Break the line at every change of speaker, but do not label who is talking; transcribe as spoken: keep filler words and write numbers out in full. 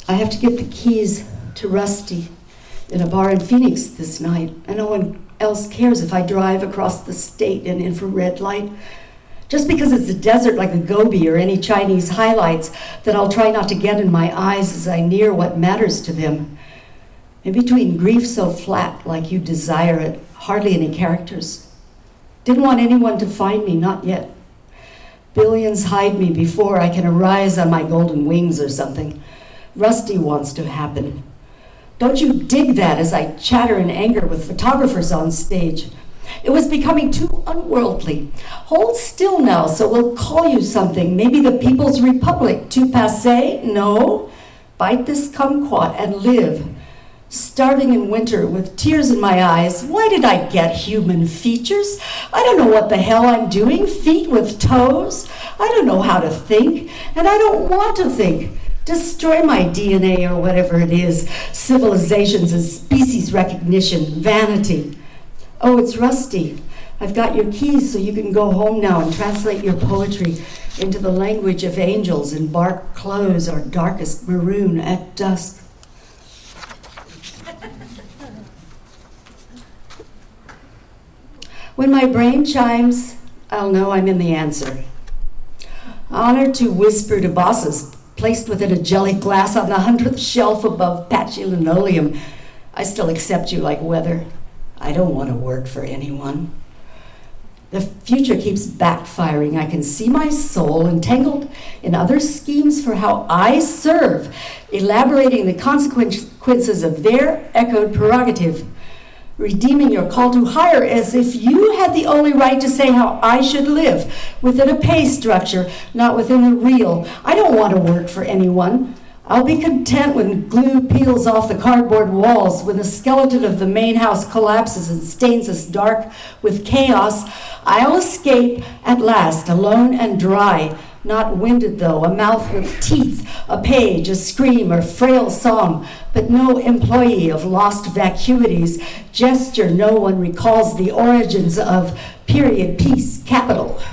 I have to get the keys to Rusty in a bar in Phoenix this night, and no one else cares if I drive across the state in infrared light. Just because it's a desert like the Gobi or any Chinese highlights that I'll try not to get in my eyes as I near what matters to them. In between grief so flat like you desire it, hardly any characters. Didn't want anyone to find me, not yet. Billions hide me before I can arise on my golden wings or something. Rusty wants to happen. Don't you dig that as I chatter in anger with photographers on stage? It was becoming too unworldly. Hold still now, so we'll call you something. Maybe the People's Republic. Too passé? No. Bite this kumquat and live. Starving in winter with tears in my eyes. Why did I get human features? I don't know what the hell I'm doing. Feet with toes. I don't know how to think, and I don't want to think. Destroy my D N A or whatever it is. Civilizations and species recognition. Vanity. Oh, it's Rusty. I've got your keys so you can go home now and translate your poetry into the language of angels in bark clothes or darkest maroon at dusk. When my brain chimes, I'll know I'm in the answer. Honor to whisper to bosses, placed within a jelly glass on the hundredth shelf above patchy linoleum. I still accept you like weather. I don't want to work for anyone. The future keeps backfiring. I can see my soul entangled in other schemes for how I serve, elaborating the consequences of their echoed prerogative, redeeming your call to hire as if you had the only right to say how I should live, within a pay structure, not within the real. I don't want to work for anyone. I'll be content when glue peels off the cardboard walls, when the skeleton of the main house collapses and stains us dark with chaos. I'll escape at last, alone and dry, not winded though, a mouth with teeth, a page, a scream, or frail song, but no employee of lost vacuities, gesture no one recalls the origins of period, peace, capital.